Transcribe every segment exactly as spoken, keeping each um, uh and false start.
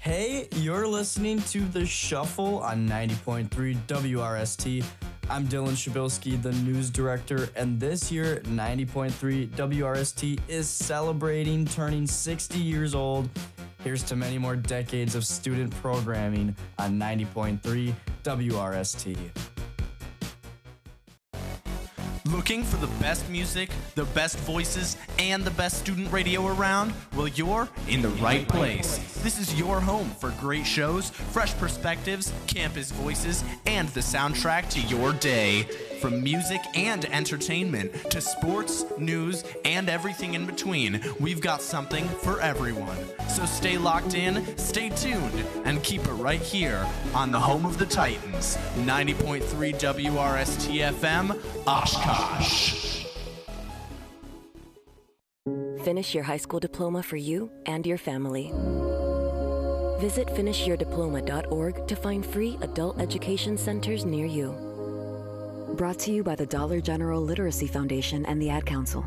Hey, you're listening to The Shuffle on ninety point three W R S T. I'm Dylan Shabilsky, the news director, and this year, ninety point three W R S T is celebrating turning sixty years old. Here's to many more decades of student programming on ninety point three W R S T. Looking for the best music, the best voices, and the best student radio around? Well, you're in the right place. This is your home for great shows, fresh perspectives, campus voices, and the soundtrack to your day. From music and entertainment to sports, news, and everything in between, we've got something for everyone. So stay locked in, stay tuned, and keep it right here on the home of the Titans, ninety point three W R S T F M, Oshkosh. Finish your high school diploma for you and your family. Visit finish your diploma dot org to find free adult education centers near you. Brought to you by the Dollar General Literacy Foundation and the Ad Council.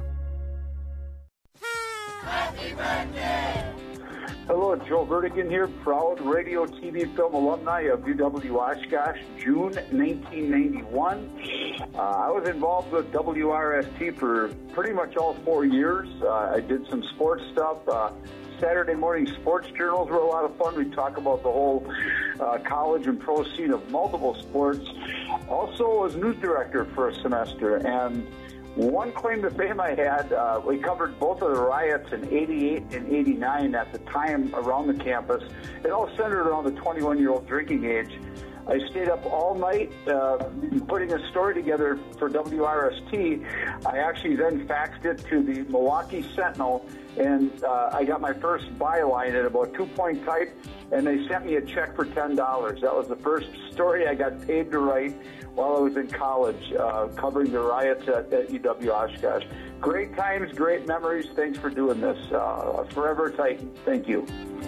Happy birthday! Hello, Joe Vertigan here, proud radio, T V, film alumni of U W Oshkosh, June nineteen ninety-one. Uh, I was involved with W R S T for pretty much all four years. Uh, I did some sports stuff. Uh, Saturday morning sports journals were a lot of fun. We talk about the whole uh, college and pro scene of multiple sports. Also was news director for a semester, and one claim to fame I had, uh, we covered both of the riots in eighty-eight and eighty-nine at the time around the campus. It all centered around the twenty-one-year-old drinking age. I stayed up all night uh, putting a story together for W R S T. I actually then faxed it to the Milwaukee Sentinel, and uh, I got my first byline at about two-point type, and they sent me a check for ten dollars. That was the first story I got paid to write while I was in college, uh, covering the riots at, at U W Oshkosh. Great times, great memories. Thanks for doing this. Uh, forever Titan. Thank you.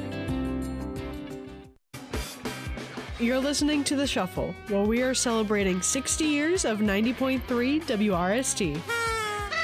You're listening to The Shuffle, where we are celebrating sixty years of ninety point three W R S T.